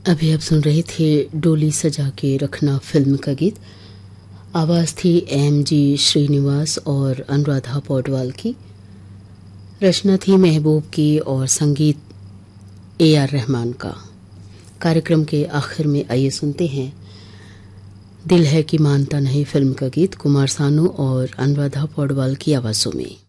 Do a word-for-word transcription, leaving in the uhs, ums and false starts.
अभी आप सुन रहे थे डोली सजा के रखना फिल्म का गीत। आवाज़ थी एम जी श्रीनिवास और अनुराधा पौडवाल की। रचना थी महबूब की और संगीत ए आर रहमान का। कार्यक्रम के आखिर में आइए सुनते हैं दिल है कि मानता नहीं फिल्म का गीत कुमार सानू और अनुराधा पौडवाल की आवाज़ों में।